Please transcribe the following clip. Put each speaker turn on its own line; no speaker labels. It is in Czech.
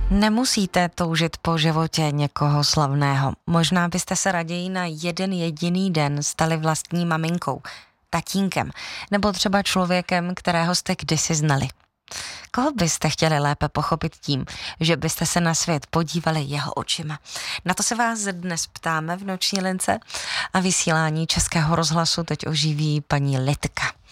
Nemusíte toužit po životě někoho slavného. Možná byste se raději na jeden jediný den stali vlastní maminkou, tatínkem, nebo třeba člověkem, kterého jste kdysi znali. Koho byste chtěli lépe pochopit tím, že byste se na svět podívali jeho očima? Na to se vás dnes ptáme v Noční lince a vysílání Českého rozhlasu teď oživí paní Litka.